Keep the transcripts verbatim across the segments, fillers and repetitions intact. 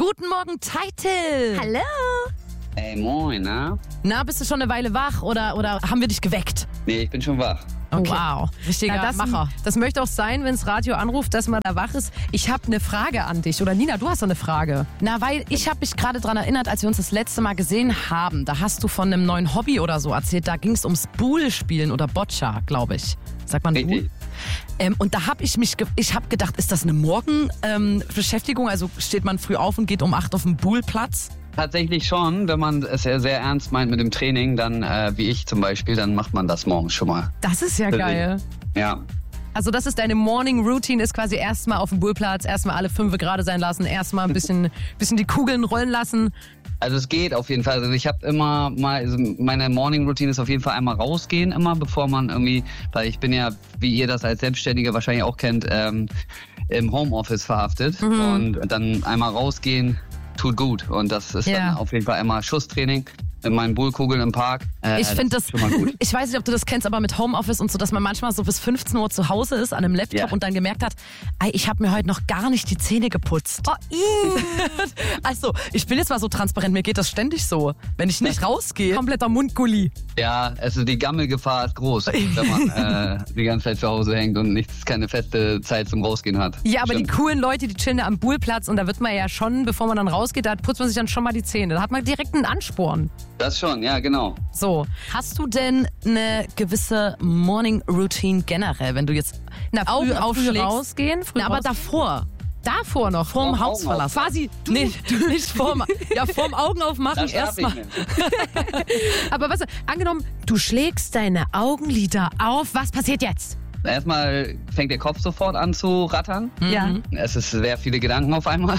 Guten Morgen, Title. Hallo. Ey, moin, na? Na, bist du schon eine Weile wach oder, oder haben wir dich geweckt? Nee, ich bin schon wach. Okay. Wow, richtiger Na, das, Macher. Das möchte auch sein, wenn das Radio anruft, dass man da wach ist. Ich habe eine Frage an dich. Oder Nina, du hast doch eine Frage. Na, weil ich habe mich gerade daran erinnert, als wir uns das letzte Mal gesehen haben, da hast du von einem neuen Hobby oder so erzählt. Da ging es ums Boule-Spielen oder Boccia, glaube ich. Sagt man Boule? Richtig. Ähm, und da habe ich mich, ge- ich habe gedacht, ist das eine Morgenbeschäftigung? Ähm, also steht man früh auf und geht um acht auf den Boule-Platz? Tatsächlich schon, wenn man es sehr, sehr ernst meint mit dem Training, dann, äh, wie ich zum Beispiel, dann macht man das morgens schon mal. Das ist ja geil. Ja. Also das ist deine Morning Routine, ist quasi erstmal auf dem Bullplatz, erstmal alle fünf gerade sein lassen, erstmal ein bisschen, bisschen die Kugeln rollen lassen. Also es geht auf jeden Fall. Also ich habe immer mal, also meine Morning Routine ist auf jeden Fall einmal rausgehen immer, bevor man irgendwie, weil ich bin ja, wie ihr das als Selbstständiger wahrscheinlich auch kennt, ähm, im Homeoffice verhaftet. Mhm. Und dann einmal rausgehen tut gut. Und das ist Ja. dann auf jeden Fall einmal Schusstraining mit meinen Bullkugeln im Park. Äh, Ich finde das, ist schon mal gut. ich weiß nicht, ob du das kennst, aber mit Homeoffice und so, dass man manchmal so bis fünfzehn Uhr zu Hause ist an einem Laptop Ja. und dann gemerkt hat, ey, ich habe mir heute noch gar nicht die Zähne geputzt. Oh, ih. Also, ich bin jetzt mal so transparent, mir geht das ständig so. Wenn ich nicht rausgehe, Kompletter Mundgulli. Ja, also die Gammelgefahr ist groß, wenn man äh, die ganze Zeit zu Hause hängt und nichts, keine feste Zeit zum Rausgehen hat. Ja, aber Stimmt. die coolen Leute, die chillen ja am Bullplatz und da wird man ja schon, bevor man dann rausgeht, da putzt man sich dann schon mal die Zähne. Da hat man direkt einen Ansporn. Das schon, ja, genau. So. hast du denn eine gewisse Morning Routine generell, wenn du jetzt Na, Augen früh, früh aufschlägst? rausgehen, früh Na, aber raus- davor, davor noch. vorm Vorm Haus Augen verlassen. Quasi du. Nee, nicht vorm, ja, vorm Augen aufmachen Das darf ich erstmal. nicht. Aber was, angenommen, du schlägst deine Augenlider auf, was passiert jetzt? Erstmal fängt der Kopf sofort an zu rattern. Ja. Es ist sehr viele Gedanken auf einmal.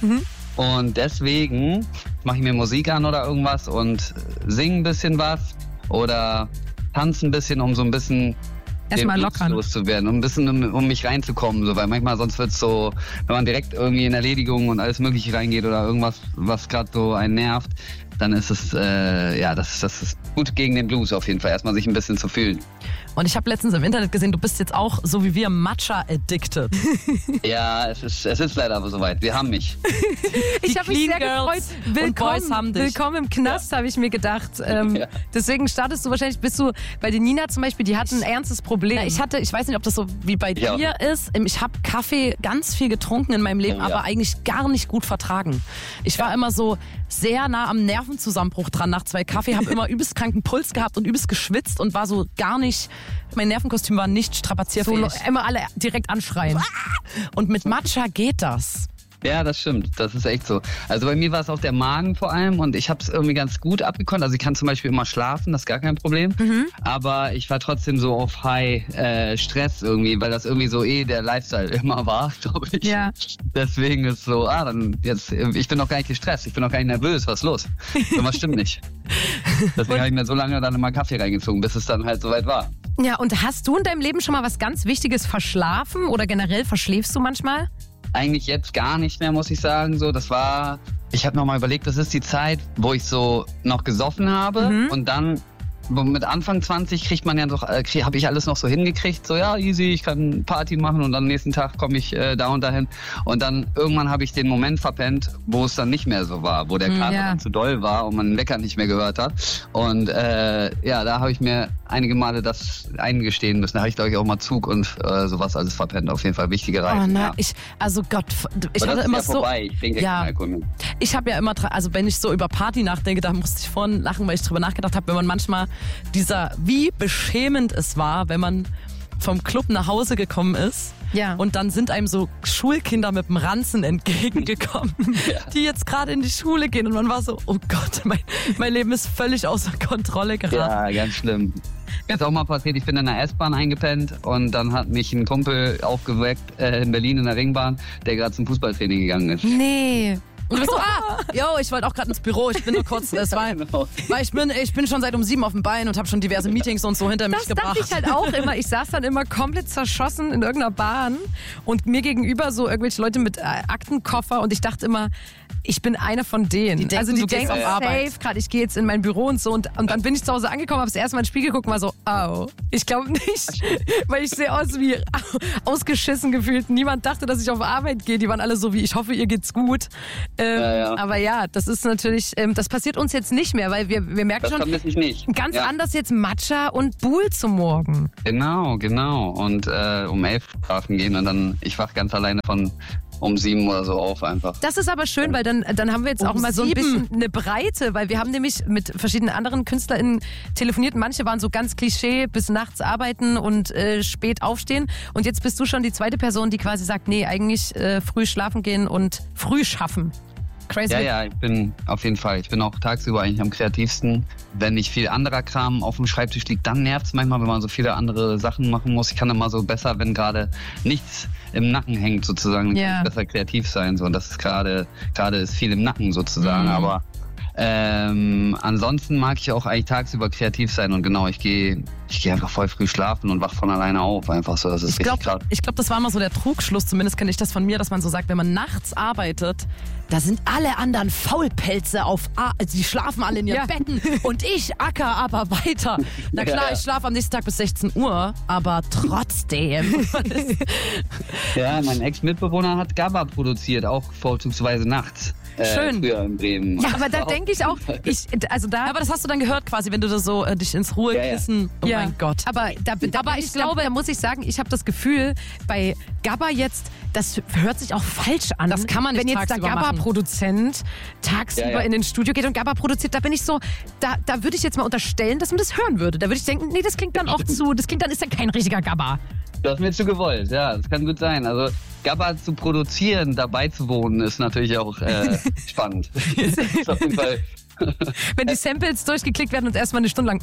Und deswegen mache ich mir Musik an oder irgendwas und singe ein bisschen was oder tanze ein bisschen, um so ein bisschen Erstmal den Blues lockern. loszuwerden, um ein bisschen um, um mich reinzukommen. So, weil manchmal sonst wird es so, wenn man direkt irgendwie in Erledigung und alles Mögliche reingeht oder irgendwas, was gerade so einen nervt, dann ist es, äh, ja, das, das ist gut gegen den Blues auf jeden Fall, erstmal sich ein bisschen zu fühlen. Und ich habe letztens im Internet gesehen, du bist jetzt auch, so wie wir, Matcha-addicted. Ja, es ist, es ist leider aber soweit. Wir haben mich. Ich habe mich Clean sehr Girls gefreut. und Willkommen, Boys haben dich. willkommen im Knast, habe ich mir gedacht. Ähm, Ja. Deswegen startest du wahrscheinlich, bist du, weil die Nina zum Beispiel, die hat ein ernstes Problem. Ja, ich hatte, ich weiß nicht, ob das so wie bei Ja. dir ist. Ich habe Kaffee ganz viel getrunken in meinem Leben, Oh, ja. aber eigentlich gar nicht gut vertragen. Ich war immer so sehr nah am Nervenzusammenbruch dran nach zwei Kaffee, habe immer übelst kranken Puls gehabt und übelst geschwitzt und war so gar nicht, mein Nervenkostüm war nicht so strapazierfähig. lo- immer alle direkt anschreien. Und mit Matcha geht das. Ja, das stimmt. Das ist echt so. Also bei mir war es auch der Magen vor allem und ich habe es irgendwie ganz gut abgekonnt. Also ich kann zum Beispiel immer schlafen, das ist gar kein Problem. Aber ich war trotzdem so auf High äh, Stress irgendwie, weil das irgendwie so eh der Lifestyle immer war, glaube ich. Ja. Deswegen ist so, ah, dann jetzt, ich bin noch gar nicht gestresst, ich bin noch gar nicht nervös, was ist los? Irgendwas stimmt nicht. Deswegen habe ich mir so lange dann immer Kaffee reingezogen, bis es dann halt soweit war. Ja, und hast du in deinem Leben schon mal was ganz Wichtiges verschlafen oder generell verschläfst du manchmal? Eigentlich jetzt gar nicht mehr, muss ich sagen. So, das war, ich habe noch mal überlegt, das ist die Zeit, wo ich so noch gesoffen habe Mhm. und dann wo mit Anfang zwanzig kriegt man ja doch, äh, habe ich alles noch so hingekriegt, so ja, easy, ich kann Party machen und am nächsten Tag komme ich äh, da und dahin. Und dann irgendwann habe ich den Moment verpennt, wo es dann nicht mehr so war, wo der Kater ja. dann zu doll war und man den Wecker nicht mehr gehört hat. Und äh, ja, da habe ich mir einige Male das eingestehen müssen. Da habe ich, glaube ich, auch mal Zug und äh, sowas alles verpennt. Auf jeden Fall wichtige Reisen. Oh nein, ja. ich, also Gott, ich Aber hatte das ist immer ja so, vorbei. Ich trinke Ja. keinen Alkohol mehr. ich habe ja immer, dra- also wenn ich so über Party nachdenke, da musste ich vorhin lachen, weil ich drüber nachgedacht habe, wenn man manchmal dieser, wie beschämend es war, wenn man vom Club nach Hause gekommen ist. Ja. Und dann sind einem so Schulkinder mit dem Ranzen entgegengekommen, die jetzt gerade in die Schule gehen. Und man war so, oh Gott, mein, mein Leben ist völlig außer Kontrolle geraten. Ja, ganz schlimm. Mir ist auch mal passiert, ich bin in der S-Bahn eingepennt und dann hat mich ein Kumpel aufgeweckt äh, in Berlin in der Ringbahn, der gerade zum Fußballtraining gegangen ist. Nee. Und du bist so, ah, yo, ich wollte auch gerade ins Büro, ich bin nur kurz, es war, Genau. weil ich bin, ich bin schon seit um sieben auf dem Bein und habe schon diverse Meetings und so hinter mich Das gebracht. dachte ich halt auch immer. Ich saß dann immer komplett zerschossen in irgendeiner Bahn und mir gegenüber so irgendwelche Leute mit äh, Aktenkoffer und ich dachte immer, ich bin eine von denen. Die denken, also die du gehst denken auf Arbeit. safe, gerade ich gehe jetzt in mein Büro und so und, und dann bin ich zu Hause angekommen, habe das erste Mal ins Spiegel geguckt und war so, oh, ich glaube nicht, weil ich sehe aus wie ausgeschissen gefühlt. Niemand dachte, dass ich auf Arbeit gehe. Die waren alle so wie, ich hoffe, ihr geht's gut. Ähm, Ja, ja. Aber ja, das ist natürlich, ähm, das passiert uns jetzt nicht mehr, weil wir, wir merken Das schon, vermisse ich nicht. ganz Ja. anders jetzt Matcha und Buhl zum Morgen. Genau, genau. Und äh, um elf schlafen gehen und dann, ich wach ganz alleine von um sieben oder so auf einfach. Das ist aber schön, weil dann, dann haben wir jetzt Um auch mal so ein sieben. bisschen eine Breite, weil wir haben nämlich mit verschiedenen anderen KünstlerInnen telefoniert. Manche waren so ganz Klischee, bis nachts arbeiten und äh, spät aufstehen. Und jetzt bist du schon die zweite Person, die quasi sagt, nee, eigentlich äh, früh schlafen gehen und früh schaffen. Crazy. Ja, ja, ich bin auf jeden Fall. Ich bin auch tagsüber eigentlich am kreativsten. Wenn nicht viel anderer Kram auf dem Schreibtisch liegt, dann nervt es manchmal, wenn man so viele andere Sachen machen muss. Ich kann immer so besser, wenn gerade nichts im Nacken hängt sozusagen, dann Ja. kann ich besser kreativ sein. So. Und das ist gerade, gerade ist viel im Nacken sozusagen. Mhm. Aber ähm, ansonsten mag ich auch eigentlich tagsüber kreativ sein und genau, ich gehe ich gehe einfach voll früh schlafen und wach von alleine auf. Einfach so, das ist Ich richtig glaube, krass. ich glaub, das war immer so der Trugschluss, zumindest kenne ich das von mir, dass man so sagt, wenn man nachts arbeitet, da sind alle anderen Faulpelze auf, A die schlafen alle in ihren Ja. Betten und ich acker aber weiter. Na klar, Ja, ja. ich schlafe am nächsten Tag bis sechzehn Uhr, aber trotzdem. Ja, mein Ex-Mitbewohner hat GABA produziert, auch vorzugsweise nachts. Äh, Schön. Früher in Bremen. Ja, aber da denke ich auch, ich, also da, Aber das hast du dann gehört quasi, wenn du da so äh, dich ins Ruhekissen, oh ja. mein Gott. Aber, da, da, Aber aber ich ich glaube, da muss ich sagen, ich habe das Gefühl, bei Gabba jetzt, das hört sich auch falsch an. Das kann man nicht Wenn jetzt der tagsüber machen. Gabba-Produzent tagsüber Ja, ja. in den Studio geht und Gabba produziert, da bin ich so, da, da würde ich jetzt mal unterstellen, dass man das hören würde. Da würde ich denken, nee, das klingt dann auch zu, das klingt dann, ist ja kein richtiger Gabba. Du hast mir zu gewollt, ja, das kann gut sein. Also GABA zu produzieren, dabei zu wohnen, ist natürlich auch äh, spannend. Ist auf jeden Fall. Wenn die Samples durchgeklickt werden und erstmal eine Stunde lang.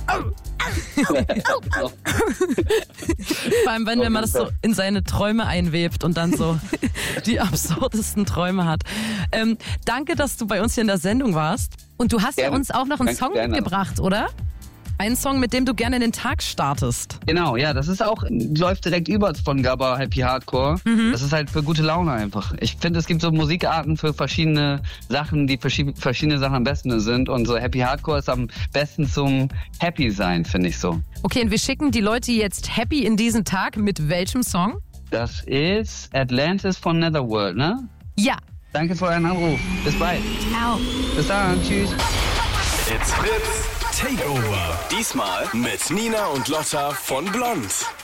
Vor allem, wenn, wenn man das so in seine Träume einwebt und dann so die absurdesten Träume hat. Ähm, danke, dass du bei uns hier in der Sendung warst. Und du hast ja Gerne. uns auch noch einen Danke, Song gerne. mitgebracht, oder? Ein Song, mit dem du gerne in den Tag startest. Genau, ja, das ist auch, läuft direkt über von GABA Happy Hardcore. Das ist halt für gute Laune einfach. Ich finde, es gibt so Musikarten für verschiedene Sachen, die verschi- verschiedene Sachen am besten sind. Und so Happy Hardcore ist am besten zum Happy sein, finde ich so. Okay, und wir schicken die Leute jetzt happy in diesen Tag mit welchem Song? Das ist Atlantis von Netherworld, ne? Ja. Danke für euren Anruf. Bis bald. Ciao. Bis dann. Tschüss. It's Fritz Takeover. Diesmal mit Nina und Lotta von Blond.